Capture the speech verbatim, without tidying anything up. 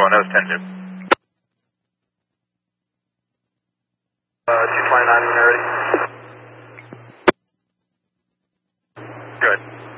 nose ten two. Uh, two twenty-nine when you're ready. Good.